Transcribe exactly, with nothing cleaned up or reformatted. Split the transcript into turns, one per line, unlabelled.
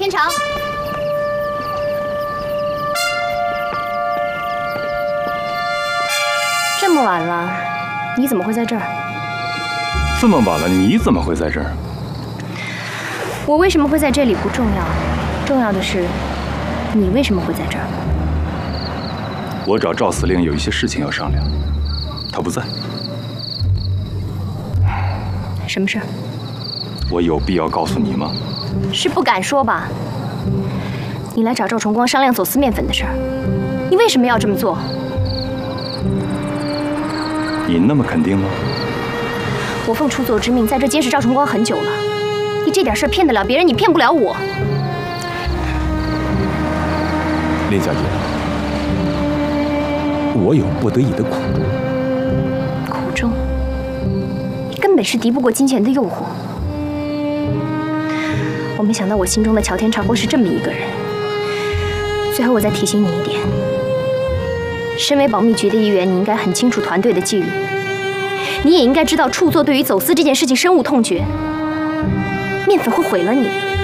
天长。这么晚了，你怎么会在这儿？
这么晚了，你怎么会在这儿？
我为什么会在这里不重要，重要的是你为什么会在这儿。
我找赵司令有一些事情要商量，他不在。
什么事儿？
我有必要告诉你吗？
是不敢说吧？你来找赵崇光商量走私面粉的事儿，你为什么要这么做？
你那么肯定吗？
我奉出左之命，在这监视赵崇光很久了。你这点事儿骗得了别人，你骗不了我。
林小姐，我有不得已的苦衷。
苦衷？你根本是敌不过金钱的诱惑。我没想到我心中的乔天长会是这么一个人。最后，我再提醒你一点：身为保密局的一员，你应该很清楚团队的纪律。你也应该知道，处座对于走私这件事情深恶痛绝。面粉会毁了你。